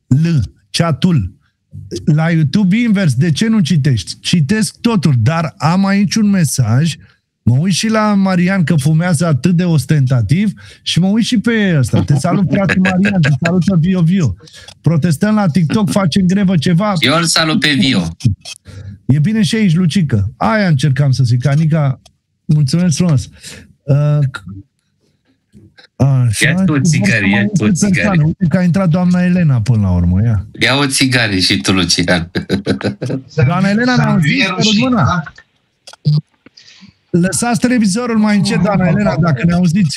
chatul. La YouTube invers, de ce nu citești? Citesc totul, dar am aici un mesaj, mă uit și la Marian că fumează atât de ostentativ și mă uit și pe ăsta. Te salut, frate Marian, te salută Vio Vio. Protestăm la TikTok, facem grevă ceva. Eu îl salut pe Vio. E bine și aici, Lucică. Aia încercam să zic, Anica, mulțumesc frumos. Ia tu țigări, ia tu țigări. Uite că a intrat doamna Elena până la urmă, ia. Ia o țigare și tu, Lucian. Doamna Elena ne-a auzit, mâna. Lăsați televizorul mai încet, doamna Elena, dacă ne auziți.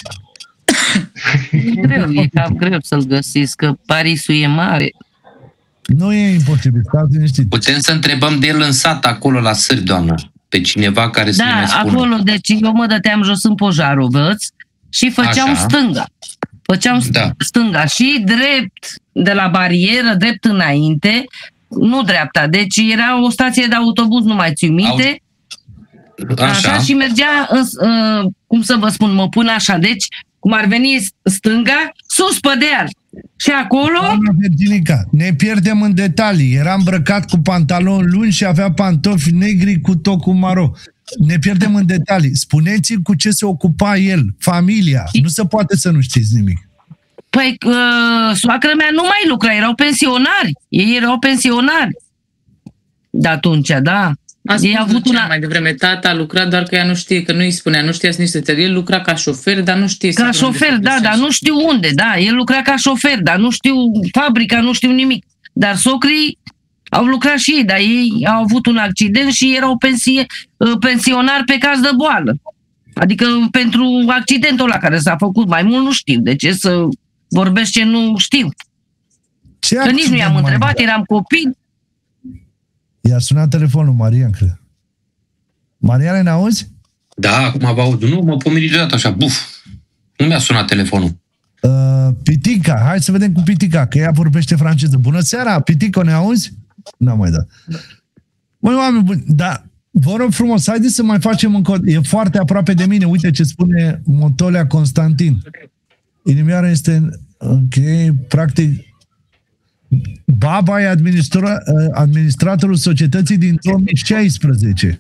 E cam greu să-l găsiți, că Parisul e mare. Nu e imposibil, stați liniștit. Putem să întrebăm de el în sat, acolo la Sări, doamnă, pe cineva care să ne mai spună. Da, acolo, deci eu mă dăteam jos în Pojarovăț și făceam stânga. Stânga și drept de la barieră, drept înainte, nu dreapta. Deci era o stație de autobuz, nu mai țin minte. Așa, și mergea, cum să vă spun, mă pun așa, deci cum ar veni stânga, sus pe deal. Și acolo... Doamna Virginica, ne pierdem în detalii. Era îmbrăcat cu pantaloni lungi și avea pantofi negri cu tocul maro. Ne pierdem în detalii. Spuneți-mi cu ce se ocupa el, familia. Nu se poate să nu știți nimic. Păi, soacră mea nu mai lucra, erau pensionari. Ei erau pensionari. De atunci, da. Ei a avut mai devreme, tata a lucrat, doar că ea nu știe, că nu îi spunea, nu știa nici să te... El lucra ca șofer, dar nu știe... Ca șofer, da, dar nu știu unde, da. El lucra ca șofer, dar nu știu fabrica, nu știu nimic. Dar socrii au lucrat și ei, dar ei au avut un accident și erau pensionari pe caz de boală. Adică pentru accidentul ăla care s-a făcut, mai mult nu știu. De ce să vorbesc ce nu știu? Că nici nu i-am întrebat, eram copii. I-a sunat telefonul, Marian, cred. Marian, ne auzi? Da, acum vă aud. Nu, mă pomeni deodată așa, buf. Nu mi-a sunat telefonul. Pitica, hai să vedem cu Pitica, că ea vorbește franceză. Bună seara, Pitico, ne auzi? N-am mai dat. Măi, oameni buni, dar vă rog frumos, haideți să mai facem încă... E foarte aproape de mine, uite ce spune Motolea Constantin. Inimioara este... Ok, practic... Baba e administratorul societății din 2016.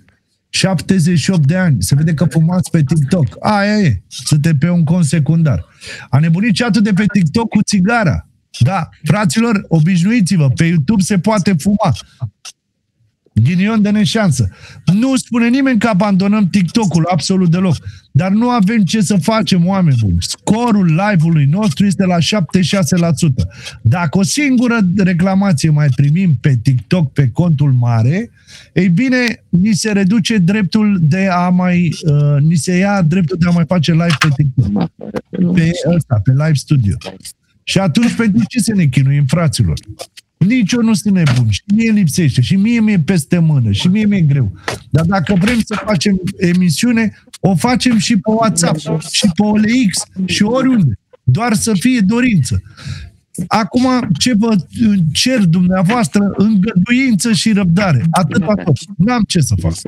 78 de ani. Se vede că fumați pe TikTok. Aia e. Suntem pe un cont secundar. A nebunit chatul de pe TikTok cu țigara. Da, fraților, obișnuiți-vă. Pe YouTube se poate fuma. Ghinion de neșansă. Nu spune nimeni că abandonăm TikTok-ul, absolut deloc. Dar nu avem ce să facem, oameni buni. Scorul live-ului nostru este la 76%. Dacă o singură reclamație mai primim pe TikTok, pe contul mare, ei bine, ni se reduce dreptul de a mai... ni se ia dreptul de a mai face live pe TikTok. Pe live studio. Și atunci pentru ce să ne chinuim, fraților? Nici eu nu sunt nebun. Și mie lipsește. Și mie mi-e peste mână. Și mie mi-e greu. Dar dacă vrem să facem emisiune, o facem și pe WhatsApp, și pe OLX, și oriunde. Doar să fie dorință. Acum, ce vă cer dumneavoastră? Îngăduință și răbdare. Atât. N-am ce să fac.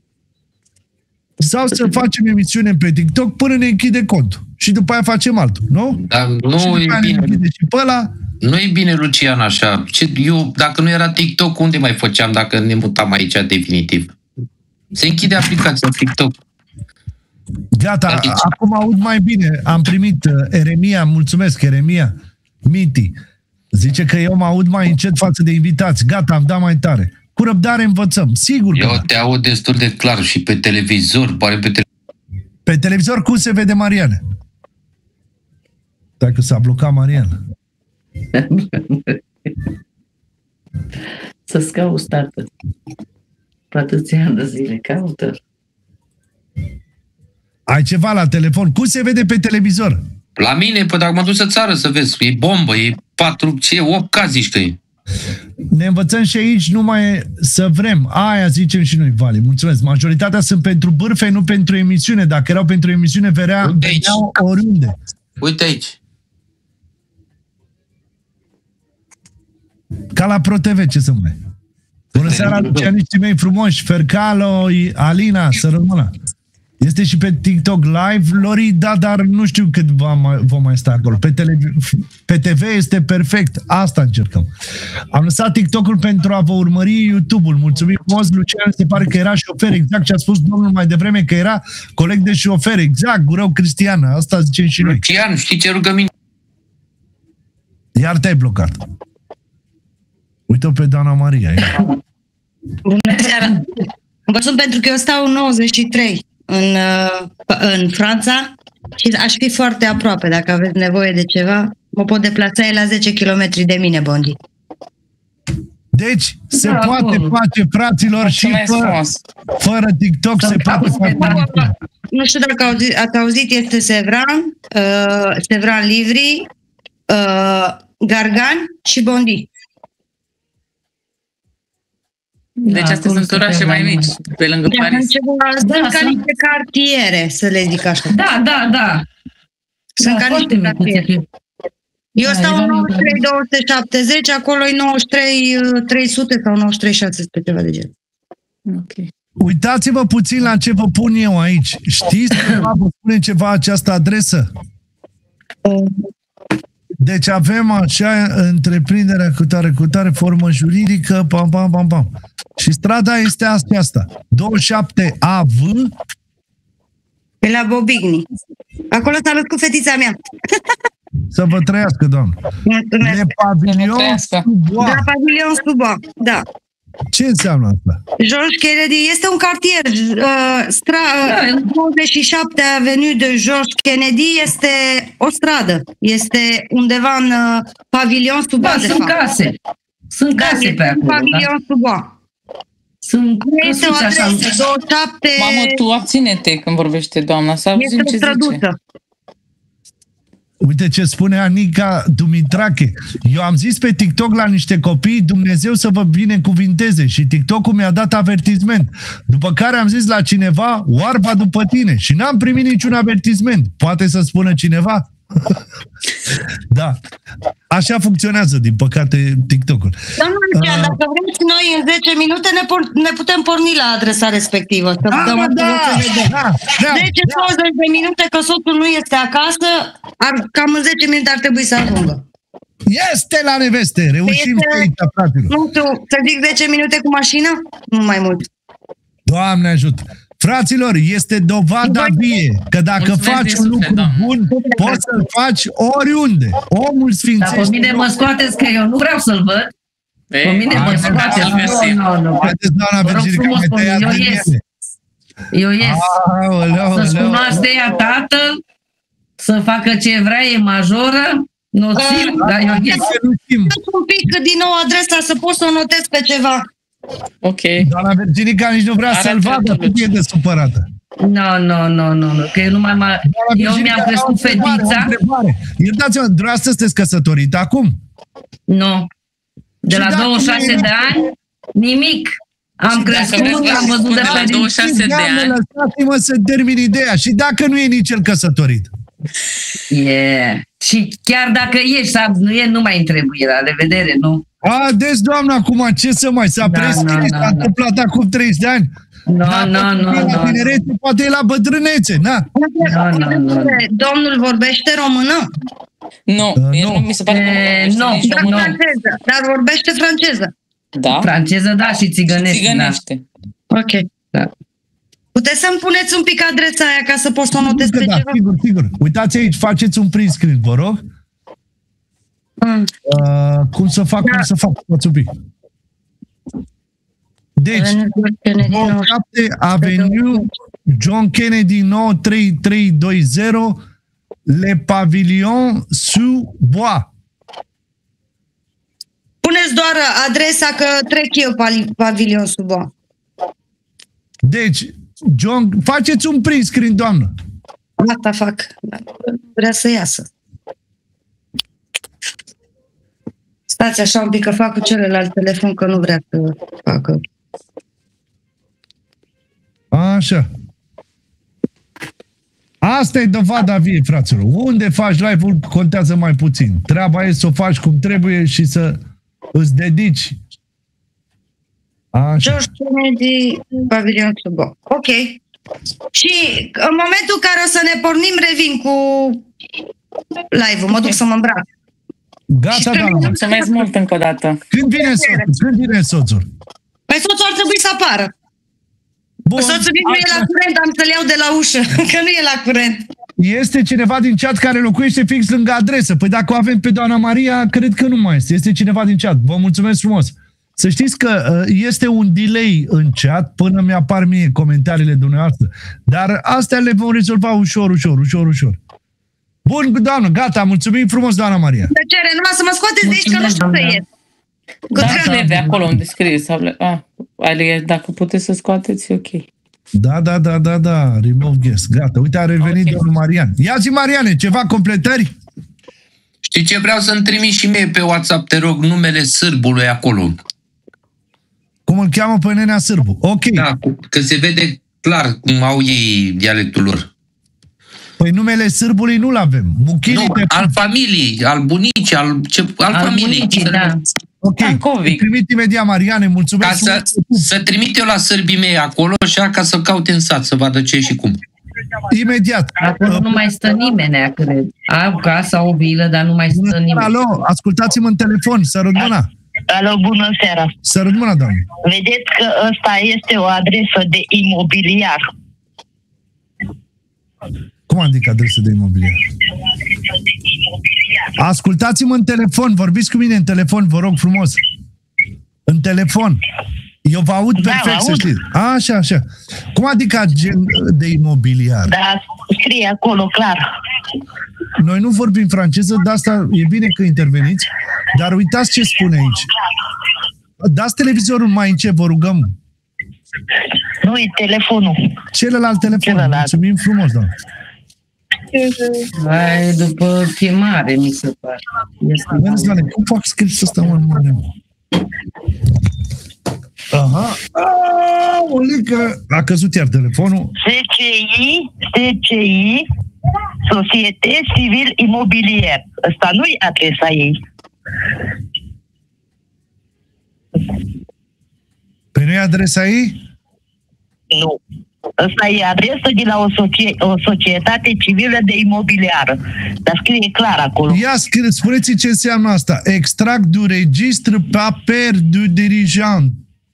Sau să facem emisiune pe TikTok până ne închide contul. Și după aia facem altul, nu? Dar nu e bine. Și pe ăla... Nu e bine, Lucian, așa. Eu, dacă nu era TikTok, unde mai făceam dacă ne mutam aici definitiv? Se închide aplicația TikTok. Gata, acum aud mai bine. Am primit Eremia, mulțumesc, Eremia, Miti. Zice că eu mă aud mai încet față de invitați. Gata, am dat mai tare. Cu răbdare învățăm, sigur. Eu te aud destul de clar și pe televizor, pare pe televizor cum se vede Marian? Dacă s-a blocat Marian. Să-ți cauți, tată. Pe atâția ani de zile, caută. Ai ceva la telefon? Cum se vede pe televizor? La mine, păi dacă mă duc să țară să vezi, e bombă, e 8K, zici că e. Ne învățăm și aici numai să vrem. Aia zicem și noi, Vali. Mulțumesc. Majoritatea sunt pentru bârfe, nu pentru emisiune. Dacă erau pentru emisiune, veneau oriunde. Uite aici. Ca la ProTV, ce să mai. Bună seara, lucianiștii mei frumoși, Fercalo, Alina, să rămână. Este și pe TikTok Live, Lori, da, dar nu știu cât vom mai sta acolo. Pe TV este perfect, asta încercăm. Am lăsat TikTok-ul pentru a vă urmări YouTube-ul. Mulțumim frumos, Lucian, se pare că era șofer, exact ce a spus domnul mai devreme, că era coleg de șofer, exact, Gurău Cristiana, asta zicem și noi. Lucian, știi ce rugăminte? Iar te-ai blocat. Uite-o pe Dana Maria. Bună seara! Vă sun pentru că eu stau în 93 în Franța și aș fi foarte aproape. Dacă aveți nevoie de ceva, mă pot deplasa la 10 km de mine, Bondi. Deci, se poate face, fraților, și fără TikTok se poate face. Nu știu dacă ați auzit, este Sevran Livri, Gargan și Bondi. Deci astea sunt orașe mai mici, pe lângă Paris. Sunt ca niște cartiere, să le zic așa. Da. Sunt ca niște cartiere. Eu stau în 93-270, acolo e 93-300 sau 93-600, ceva de genul. Ok. Uitați-vă puțin la ce vă pun eu aici. Știți ceva, vă spune ceva această adresă? Deci avem așa, întreprinderea cu tare, formă juridică, pam. Și strada este asta. 27 AV. Pe la Bobigni. Acolo s-a născut fetița mea. Să vă trăiască, doamnă. Mulțumesc. Le Pavilion Suboa. La Pavilion Suboa, da. Ce înseamnă asta? George Kennedy este un cartier. 27 Avenue de George Kennedy este o stradă. Este undeva în Pavilion Suboa. Da, sunt case. Sunt case pe acolo. Pavilion Suboa. Sunt este o adresă, 27... Mamă, tu abține-te când vorbește doamna, să auzim ce zice. Uite ce spune Anica Dumitrache. Eu am zis pe TikTok la niște copii, Dumnezeu să vă binecuvinteze, și TikTok-ul mi-a dat avertisment. După care am zis la cineva, oarba după tine, și n-am primit niciun avertisment. Poate să spună cineva? Da. Așa funcționează, din păcate, TikTok-ul. Doamna Lucian, dacă vreți noi în 10 minute ne putem porni la adresa respectivă. Da. 10-20 de minute că soțul nu este acasă, cam în 10 minute ar trebui să ajungă. Este la neveste, reușim să aici, fraților. Nu știu, să zic 10 minute cu mașina? Nu mai mult. Doamne ajută! Fraților, este dovada vie că dacă faci un lucru bun, poți să-l faci oriunde. Omul sfințește. Dar pe mine mă scoateți că eu nu vreau să-l văd. Pe mine mă scoateți. Nu. Haideți, doamna Virginia, că mai tăiat din ele. Eu ies. Să-ți cunoaște ea tatăl, să facă ce vrea, e majoră, nociv, dar eu ies. Un pic din nou adresa să poți să o notez pe ceva. Ok. Doamna Virginica nici nu vrea să-l vadă, cum e de supărată. Nu, că eu nu mai... Eu mi-am crescut fetița. Iertați-mă, dumneavoastră sunteți căsătorită acum? Nu. De la 26 de ani, nimic. Am crescut, am văzut de la 26 de ani. Lăsați-mă să termin ideea. Și dacă nu e nici el căsătorit? Și chiar dacă ești sau nu e, nu mai trebuie. La revedere, nu? Deci, doamna, acum ce să mai... S-a prescris, s-a întâmplat acum 30 de ani. Nu. La tinerețe, poate e la bătrânețe, na? Domnul vorbește română? Nu, mi se pare că nu vorbește nici română. Dar vorbește franceză. Da? Franceză, da, și țigănește. Ok. Da. Puteți să-mi puneți un pic adresa aia ca să pot să o notez pe ceva? Sigur. Uitați aici, faceți un print screen, vă rog. Cum să fac? Stați un pic. Deci, 27 Avenue, John Kennedy 93320, Le Pavilion Subois. Puneți doar adresa că trec eu Pavilion Subois. Deci, John, faceți un print screen, doamnă. Asta fac. Vrea să iasă. Stați așa un pic că fac cu celălalt telefon, că nu vrea să facă. Așa. Asta e dovada vie, fraților. Unde faci live-ul contează mai puțin. Treaba e să o faci cum trebuie și să îți dedici. Așa. George Kennedy, Pavilion Subois. Ok. Și în momentul în care o să ne pornim, revin cu live-ul. Mă duc să mă îmbrac. Gata, doamna. Mulțumesc mult încă o dată. Când vine soțul? Păi soțul ar trebui să apară. Bun. Soțul nici nu e la curent, am să-l iau de la ușă, că nu e la curent. Este cineva din chat care locuiește fix lângă adresă. Păi dacă o avem pe doamna Maria, cred că nu mai este. Este cineva din chat. Vă mulțumesc frumos. Să știți că este un delay în chat până mi-apar mie comentariile dumneavoastră. Dar astea le vom rezolva ușor. Bun, doamnă, gata, mulțumim frumos, doamna Maria. Plăcere, numai să mă scoateți de aici, că nu știu să ies. Da, leve acolo unde scrie. Dacă puteți să scoateți, e ok. Da, remove guest. Gata, uite, a revenit domnul Marian. Ia zi, Mariane, ceva completări? Știi ce? Vreau să-mi trimiți și mie pe WhatsApp, te rog, numele sârbului acolo. Cum îl cheamă pe nenea sârbu? Ok. Da, că se vede clar cum au ei dialectul lor. Păi numele sârbului nu-l avem. Nu, al familiei, al bunicii, al familiei. Bunicii, da. Ok, trimit imediat, Mariane, mulțumesc. Ca să trimit eu la sârbii mei acolo și ca să caute în sat, să vadă ce și cum. Imediat. Acolo nu mai stă nimeni, cred. Au casă, au o vilă, dar nu mai stă nimeni. Alo, ascultați-mă în telefon, sărut mâna. Alo, bună seara. Sărut mâna, doamne. Vedeți că ăsta este o adresă de imobiliar. Cum adică adresă de imobiliar? Ascultați-mă în telefon, vorbiți cu mine în telefon, vă rog frumos. În telefon. Eu vă aud perfect, să știți. Așa. Cum adică gen de imobiliar? Da, scrie acolo, clar. Noi nu vorbim franceză, de asta e bine că interveniți, dar uitați ce spune aici. Dați televizorul mai încet, vă rugăm. Nu, e telefonul. Celălalt telefon. Mulțumim frumos, doamne. Hai, după chemare, mi se pare. Cum fac scris ăsta, mă? Aha. Olică. A căzut iar telefonul. SCI, Societe Civil Imobilier. Ăsta nu-i adresa ei. Păi nu e adresa ei? Nu. Ăsta e adresă de la o societate civilă de imobiliară. Dar scrie clar acolo. Ia, spuneți ce înseamnă asta. Extract du registre papier du dirigent.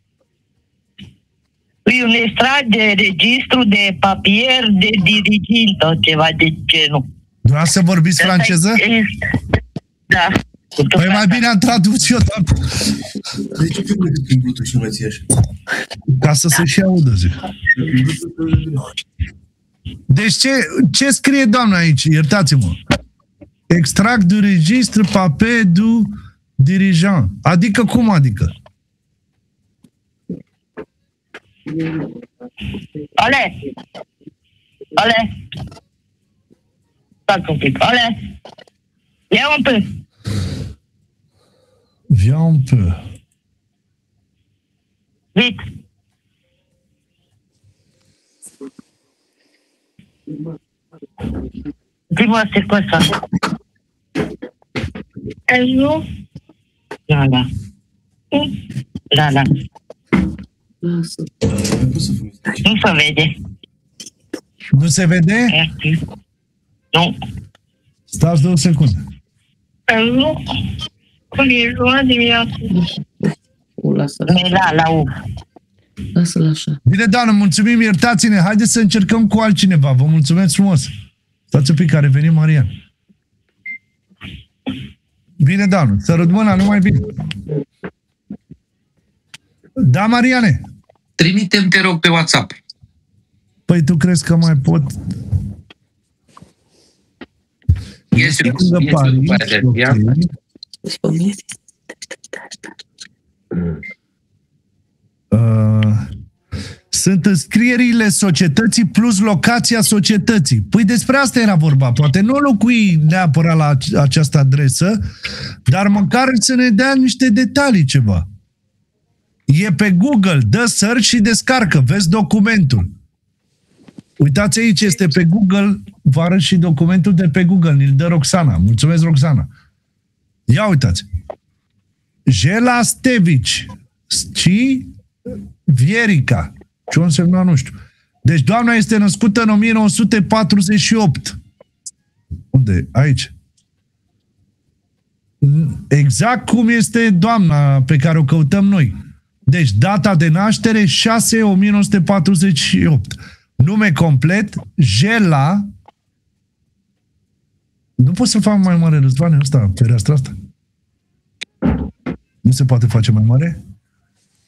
E un extract de registru de papier de dirigintă, ceva de genul. Doar să vorbiți franceză? Da. Păi mai bine am tradus eu, doamne. De ce film decât prin Bluetooth și nu mai ții așa? Ca să se și audă, zic. Deci ce scrie doamna aici? Iertați-mă. Extract du registre papier du dirigent. Adică cum adică? Ale! Stați un pic. Ale! Ia un pic. Viens un peu. Vite. Dis-moi, c'est quoi ça? Un jour? Là. Nu se vede. Nu se vede? Nu. Stați 2 secunde. Un jour? Când e joia dimineața. Lasă-l așa. Bine, doamnă, mulțumim, iertați-ne. Haideți să încercăm cu altcineva. Vă mulțumesc frumos. Stați un pic, a revenit Marian. Bine, doamnă, sărut mâna, numai bine. Da, Mariane? Trimite-mi, te rog, pe WhatsApp. Păi tu crezi că mai pot? Este sunt înscrierile societății plus locația societății. Păi despre asta era vorba. Poate nu locui neapărat la această adresă, dar măcar să ne dea niște detalii ceva. E pe Google, dă search și descarcă, vezi documentul. Uitați aici, este pe Google, vă arăt și documentul de pe Google, ne-l dă Roxana. Mulțumesc, Roxana. Ia uitați. Jela Stevici, Vierica. Ce o însemna, nu știu. Deci doamna este născută în 1948. Unde? Aici. Exact cum este doamna pe care o căutăm noi. Deci data de naștere 6/1948. Nume complet Jela. Nu pot să fac mai mare, Răzvane, ăsta, fereastra asta. Nu se poate face mai mare?